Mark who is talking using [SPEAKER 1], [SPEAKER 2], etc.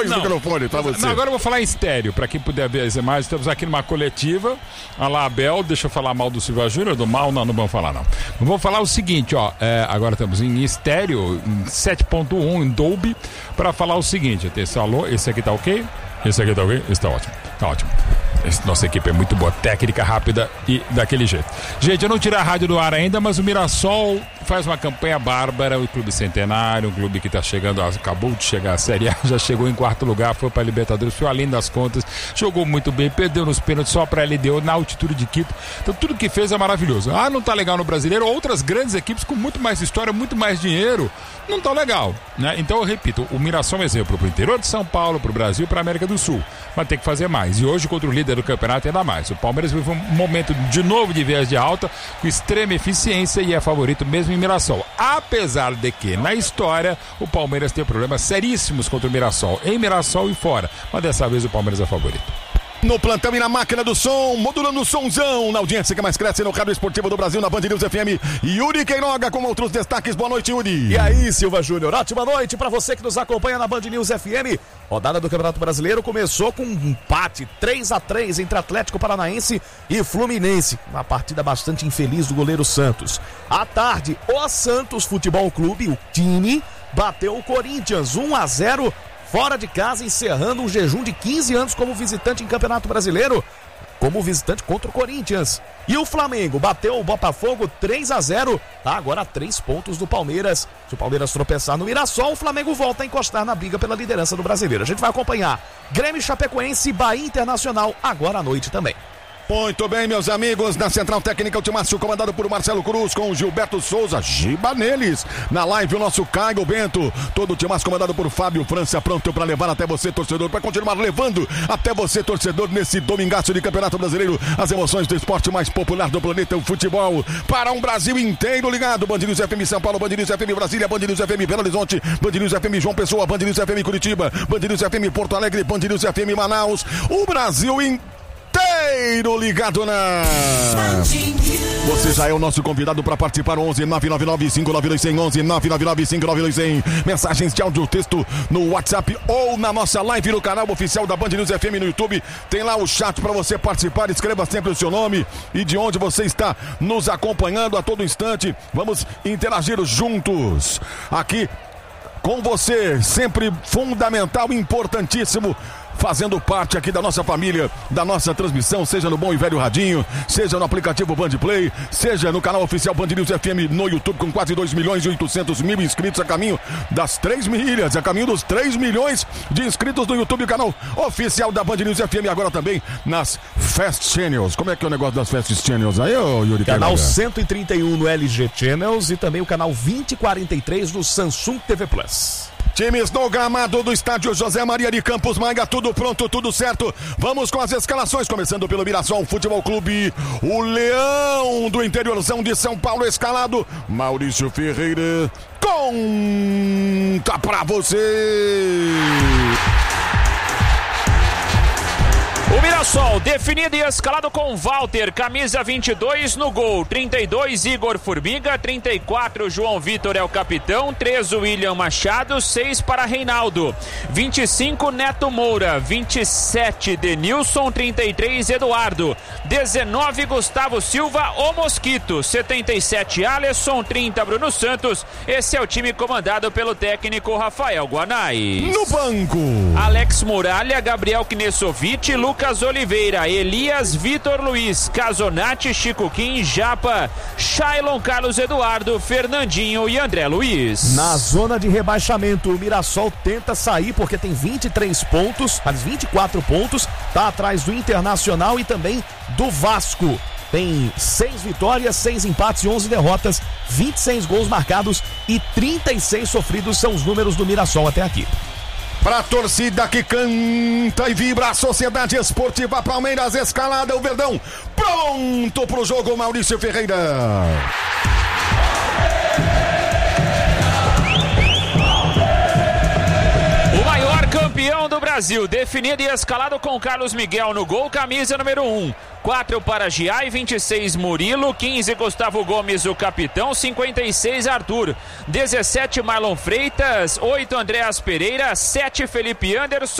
[SPEAKER 1] o microfone pra você.
[SPEAKER 2] Não, agora eu vou falar em estéreo, pra quem puder ver as imagens. Estamos aqui numa coletiva. Olha lá, Abel, deixa eu falar mal do Silva Júnior, do mal, não vamos falar não. Vamos falar o seguinte, ó, agora estamos em estéreo, em 7.1, em Dolby, pra falar o seguinte, esse aqui tá ok? Esse aqui tá ok? Esse tá ótimo, tá ótimo. Nossa equipe é muito boa, técnica, rápida e daquele jeito. Gente, eu não tirei a rádio do ar ainda, mas o Mirassol faz uma campanha bárbara, o clube centenário, um clube que tá chegando, acabou de chegar à Série A, já chegou em 4º lugar, foi pra Libertadores, foi além das contas, jogou muito bem, perdeu nos pênaltis só pra LDU na altitude de Quito. Então tudo que fez é maravilhoso. Não tá legal no Brasileiro, outras grandes equipes com muito mais história, muito mais dinheiro, não tá legal, né? Então eu repito, o Mirassol é um exemplo pro interior de São Paulo, pro Brasil, pra América do Sul, mas tem que fazer mais. E hoje contra o líder do campeonato ainda mais. O Palmeiras vive um momento de novo de viés de alta, com extrema eficiência e é favorito mesmo em Mirassol. Apesar de que, na história, o Palmeiras tem problemas seríssimos contra o Mirassol, em Mirassol e fora. Mas dessa vez o Palmeiras é favorito.
[SPEAKER 1] No plantão e na máquina do som, modulando o somzão, na audiência que mais cresce no Rádio Esportivo do Brasil, na Band News FM, Yuri Queiroga com outros destaques. Boa noite, Yuri.
[SPEAKER 3] E aí, Silva Júnior, ótima noite pra você que nos acompanha na Band News FM. Rodada do Campeonato Brasileiro começou com um empate 3-3 entre Atlético Paranaense e Fluminense, uma partida bastante infeliz do goleiro Santos. À tarde, o Santos Futebol Clube, o time, bateu o Corinthians 1-0 fora de casa, encerrando um jejum de 15 anos como visitante em Campeonato Brasileiro, como visitante contra o Corinthians. E o Flamengo bateu o Botafogo 3-0, tá agora a 3 pontos do Palmeiras. Se o Palmeiras tropeçar no Mirassol, o Flamengo volta a encostar na briga pela liderança do Brasileiro. A gente vai acompanhar Grêmio, Chapecoense e Bahia Internacional agora à noite também.
[SPEAKER 1] Muito bem, meus amigos, na Central Técnica o Timácio, comandado por Marcelo Cruz, com Gilberto Souza, Giba neles. Na live o nosso Caio Bento, todo o Timácio comandado por Fábio França, pronto para levar até você, torcedor, para continuar levando até você, torcedor, nesse domingaço de Campeonato Brasileiro, as emoções do esporte mais popular do planeta, o futebol, para um Brasil inteiro ligado. Band News FM São Paulo, Band News FM Brasília, Band News FM Belo Horizonte, Band News FM João Pessoa, Band News FM Curitiba, Band News FM Porto Alegre, Band News FM Manaus, o Brasil inteiro ligado na... Você já é o nosso convidado para participar. 11 999 592 100, 11 999 592 100. Mensagens de áudio, texto no WhatsApp ou na nossa live no canal oficial da Band News FM no YouTube. Tem lá o chat para você participar. Escreva sempre o seu nome e de onde você está nos acompanhando a todo instante. Vamos interagir juntos aqui com você, sempre fundamental, importantíssimo, fazendo parte aqui da nossa família, da nossa transmissão, seja no bom e velho radinho, seja no aplicativo Band Play, seja no canal oficial Band News FM no YouTube, com quase 2.800.000 inscritos, a caminho das 3 milhas, a caminho dos 3 milhões de inscritos no YouTube, canal oficial da Band News FM, agora também nas Fast Channels. Como é que é o negócio das Fast Channels aí, ô Yuri?
[SPEAKER 3] Canal 131 no LG Channels e também o canal 2043 no Samsung TV Plus.
[SPEAKER 1] Times no gramado do estádio José Maria de Campos Maia, tudo pronto, tudo certo. Vamos com as escalações, começando pelo Mirassol Futebol Clube. O Leão do interiorzão de São Paulo escalado, Maurício Ferreira, conta pra você.
[SPEAKER 4] O Mirassol, definido e escalado com Walter, camisa 22 no gol, 32 Igor Formiga, 34 João Vitor é o capitão, 3 William Machado, 6 para Reinaldo, 25 Neto Moura, 27 Denilson, 33 Eduardo, 19 Gustavo Silva, o Mosquito, 77 Alisson, 30 Bruno Santos. Esse é o time comandado pelo técnico Rafael Guanais.
[SPEAKER 1] No banco,
[SPEAKER 4] Alex Muralha, Gabriel Knesovic, Lucas Oliveira, Elias, Vitor Luiz, Casonati, Chico Kim, Japa, Shailon, Carlos Eduardo, Fernandinho e André Luiz.
[SPEAKER 3] Na zona de rebaixamento, o Mirassol tenta sair porque tem 23 pontos, faz 24 pontos, tá atrás do Internacional e também do Vasco. Tem 6 vitórias, 6 empates e 11 derrotas, 26 gols marcados e 36 sofridos são os números do Mirassol até aqui.
[SPEAKER 1] Pra torcida que canta e vibra, a Sociedade Esportiva Palmeiras escalada, o Verdão pronto pro jogo, Maurício Ferreira.
[SPEAKER 4] O maior campeão do Brasil, definido e escalado com Carlos Miguel no gol, camisa número 1. 4 para Giai, 26 Murilo, 15 Gustavo Gomes, o capitão, 56 Arthur, 17 Marlon Freitas, 8 Andréas Pereira, 7 Felipe Anderson.